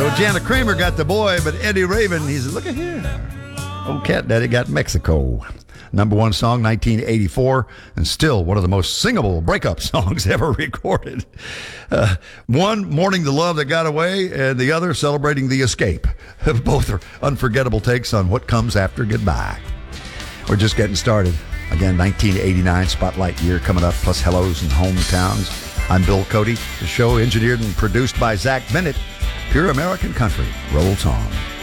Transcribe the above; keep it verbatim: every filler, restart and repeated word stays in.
So Jana Kramer got the boy, but Eddie Raven, he's, look at here. Old Cat Daddy got Mexico. Number one song, nineteen eighty-four, and still one of the most singable breakup songs ever recorded. Uh, one, mourning the love that got away, and the other, celebrating the escape. Both are unforgettable takes on what comes after goodbye. We're just getting started. Again, nineteen eighty-nine Spotlight year coming up, plus hellos and hometowns. I'm Bill Cody. The show engineered and produced by Zach Bennett. Pure American country rolls on.